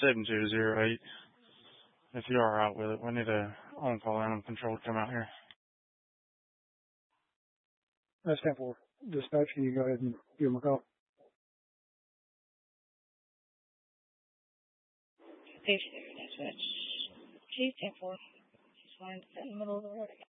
7208. If you're alright with it, we need a on-call animal control to come out here. That's 10-4. Dispatch, can you go ahead and give them a call? Station dispatch. Chief 10-4. Just wanted to sit in the middle of the road again.